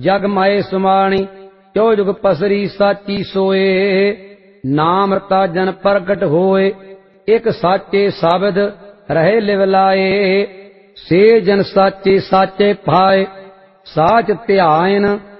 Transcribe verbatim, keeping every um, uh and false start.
जग माए सुमाणी चौ जुग पसरी साची सोए। नाम रता जन प्रगट होए एक साचे साबिद रहे लिवलाए। से जन साचे साचे पाए साच ध्यान